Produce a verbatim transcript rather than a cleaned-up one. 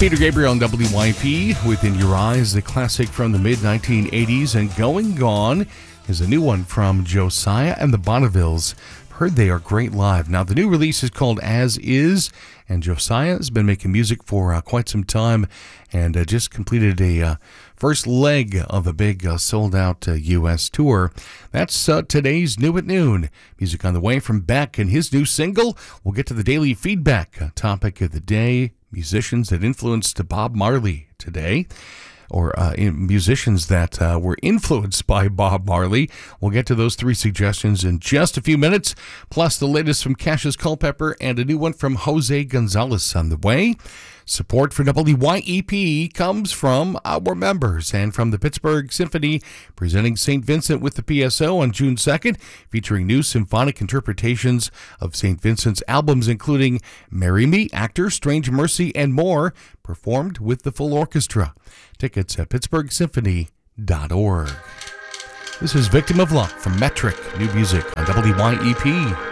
Peter Gabriel on W Y P, Within Your Eyes, the classic from the mid nineteen eighties, and Going Gone is a new one from Josiah and the Bonnevilles. Heard they are great live. Now, the new release is called As Is, and Josiah has been making music for uh, quite some time and uh, just completed a uh, first leg of a big uh, sold-out uh, U S tour. That's uh, today's New at Noon. Music on the way from Beck and his new single. We'll get to the daily feedback uh, topic of the day. Musicians that influenced Bob Marley today, or uh, in musicians that uh, were influenced by Bob Marley. We'll get to those three suggestions in just a few minutes, plus the latest from Cassius Culpepper and a new one from Jose Gonzalez on the way. Support for W Y E P comes from our members and from the Pittsburgh Symphony, presenting Saint Vincent with the P S O on June second, featuring new symphonic interpretations of Saint Vincent's albums, including Marry Me, Actor, Strange Mercy, and more, performed with the full orchestra. Tickets at pittsburgh symphony dot org. This is Victim of Love from Metric, new music on W Y E P.